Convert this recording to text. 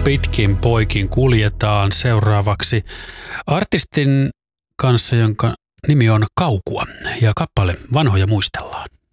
pitkin poikin kuljetaan seuraavaksi artistin kanssa, jonka nimi on Kaukua ja kappale Vanhoja muistellaan.